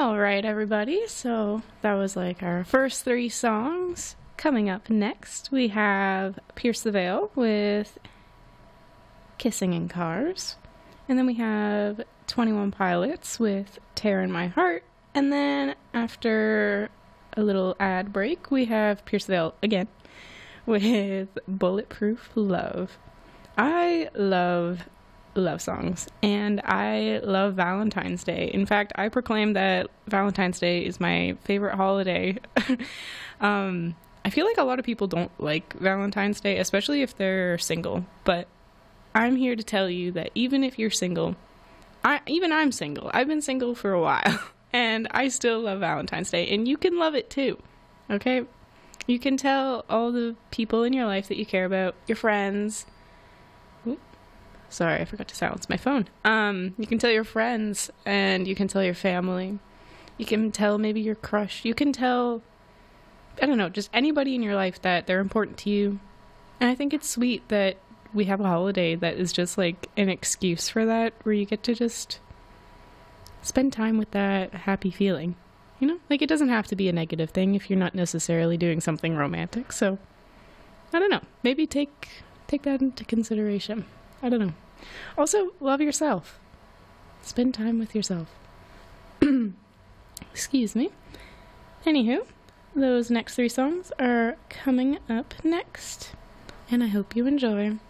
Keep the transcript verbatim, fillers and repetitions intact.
All right, everybody. So that was like our first three songs. Coming up next, we have Pierce the Veil with Kissing in Cars. And then we have twenty one Pilots with Tear in My Heart. And then after a little ad break, we have Pierce the Veil again with Bulletproof Love. I love love songs, and I love Valentine's Day. In fact, I proclaim that Valentine's Day is my favorite holiday. um, I feel like a lot of people don't like Valentine's Day, especially if they're single, but I'm here to tell you that even if you're single, I even I'm single. I've been single for a while, and I still love Valentine's Day, and you can love it too, okay? You can tell all the people in your life that you care about, your friends. Sorry, I forgot to silence my phone. Um, you can tell your friends, and you can tell your family. You can tell maybe your crush. You can tell, I don't know, just anybody in your life that they're important to you. And I think it's sweet that we have a holiday that is just like an excuse for that, where you get to just spend time with that happy feeling. You know, like it doesn't have to be a negative thing if you're not necessarily doing something romantic. So, I don't know. Maybe take take that into consideration. I don't know. Also, love yourself. Spend time with yourself. Excuse me. Anywho, those next three songs are coming up next, and I hope you enjoy.